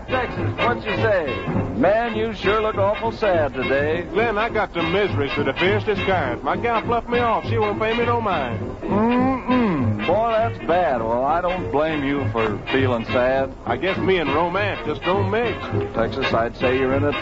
Jack, Texas, what you say? Man, you sure look awful sad today. Glenn, I got some miseries of the fiercest kind. My gal fluffed me off. She won't pay me no mind. Boy, that's bad. Well, I don't blame you for feeling sad. I guess me and romance just don't mix. Texas, I'd say you're in a